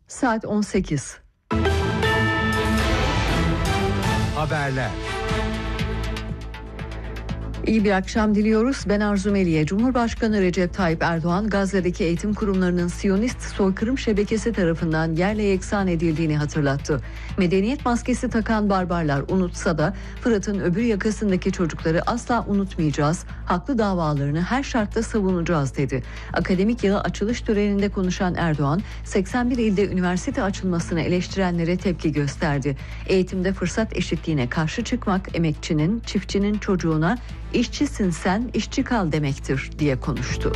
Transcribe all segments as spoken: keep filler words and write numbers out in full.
Saat on sekiz. Haberler. İyi bir akşam diliyoruz. Ben Arzu Meliye. Cumhurbaşkanı Recep Tayyip Erdoğan, Gazze'deki eğitim kurumlarının Siyonist soykırım şebekesi tarafından yerle yeksan edildiğini hatırlattı. Medeniyet maskesi takan barbarlar unutsa da Fırat'ın öbür yakasındaki çocukları asla unutmayacağız, haklı davalarını her şartta savunacağız dedi. Akademik yılı açılış töreninde konuşan Erdoğan, seksen bir ilde üniversite açılmasını eleştirenlere tepki gösterdi. Eğitimde fırsat eşitliğine karşı çıkmak, emekçinin, çiftçinin çocuğuna İşçisin sen, işçi kal demektir diye konuştu.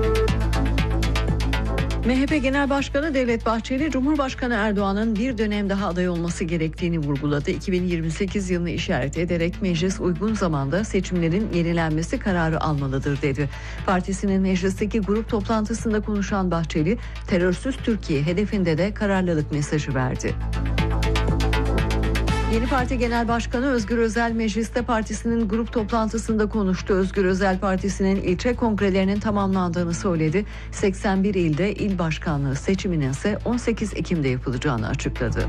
M H P Genel Başkanı Devlet Bahçeli, Cumhurbaşkanı Erdoğan'ın bir dönem daha aday olması gerektiğini vurguladı. iki bin yirmi sekiz yılını işaret ederek meclis uygun zamanda seçimlerin yenilenmesi kararı almalıdır dedi. Partisinin meclisteki grup toplantısında konuşan Bahçeli, terörsüz Türkiye hedefinde de kararlılık mesajı verdi. Yeni Parti Genel Başkanı Özgür Özel mecliste partisinin grup toplantısında konuştu. Özgür Özel partisinin ilçe kongrelerinin tamamlandığını söyledi. seksen bir ilde il başkanlığı seçiminin ise on sekiz Ekim'de yapılacağını açıkladı.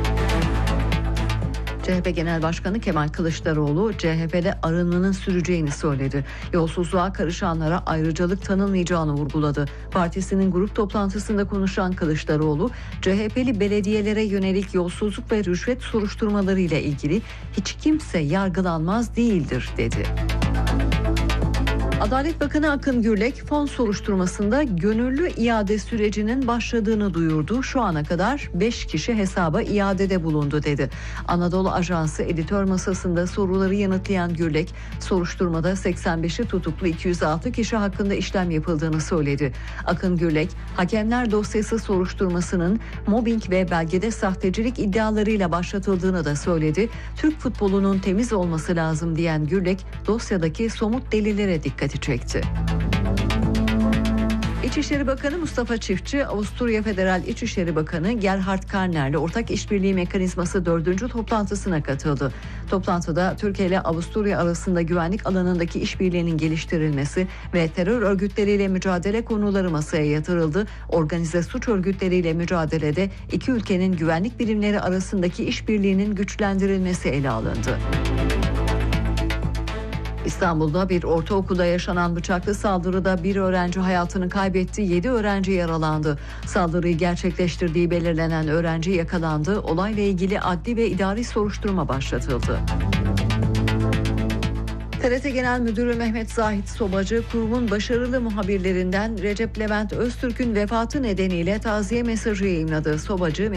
C H P Genel Başkanı Kemal Kılıçdaroğlu, C H P'de arınmanın süreceğini söyledi. Yolsuzluğa karışanlara ayrıcalık tanınmayacağını vurguladı. Partisinin grup toplantısında konuşan Kılıçdaroğlu, C H P'li belediyelere yönelik yolsuzluk ve rüşvet soruşturmaları ile ilgili hiç kimse yargılanmaz değildir dedi. Adalet Bakanı Akın Gürlek, fon soruşturmasında gönüllü iade sürecinin başladığını duyurdu. Şu ana kadar beş kişi hesaba iadede bulundu dedi. Anadolu Ajansı editör masasında soruları yanıtlayan Gürlek, soruşturmada seksen beşi tutuklu iki yüz altı kişi hakkında işlem yapıldığını söyledi. Akın Gürlek, hakemler dosyası soruşturmasının mobbing ve belgede sahtecilik iddialarıyla başlatıldığını da söyledi. Türk futbolunun temiz olması lazım diyen Gürlek, dosyadaki somut delillere dikkat çekti. İçişleri Bakanı Mustafa Çiftçi, Avusturya Federal İçişleri Bakanı Gerhard Karner'le Ortak İşbirliği Mekanizması dördüncü toplantısına katıldı. Toplantıda Türkiye ile Avusturya arasında güvenlik alanındaki işbirliğinin geliştirilmesi ve terör örgütleriyle mücadele konuları masaya yatırıldı. Organize suç örgütleriyle mücadelede iki ülkenin güvenlik birimleri arasındaki işbirliğinin güçlendirilmesi ele alındı. İstanbul'da bir ortaokulda yaşanan bıçaklı saldırıda bir öğrenci hayatını kaybetti, yedi öğrenci yaralandı. Saldırıyı gerçekleştirdiği belirlenen öğrenci yakalandı. Olayla ilgili adli ve idari soruşturma başlatıldı. T R T Genel Müdürü Mehmet Zahit Sobacı, kurumun başarılı muhabirlerinden Recep Levent Öztürk'ün vefatı nedeniyle taziye mesajı yayımladı. Sobacı,